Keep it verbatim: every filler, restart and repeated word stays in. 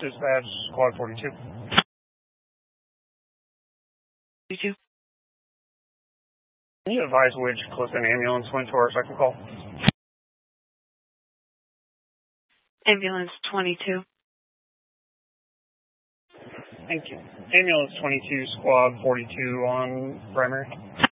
Dispatch, Squad forty-two. forty-two. Can you advise which close-in ambulance went to our second call? Ambulance twenty-two. Thank you. Ambulance twenty-two, Squad forty-two on primary.